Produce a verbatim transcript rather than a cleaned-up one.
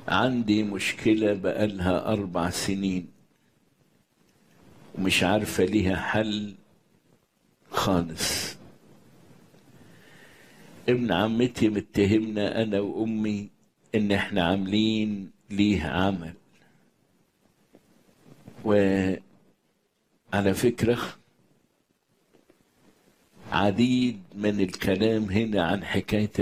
عندي مشكلة بقالها أربع سنين ومش عارفة ليها حل خالص. ابن عمتي متهمنا أنا وأمي إن إحنا عاملين ليه عمل، وعلى فكرة عديد من الكلام هنا عن حكاية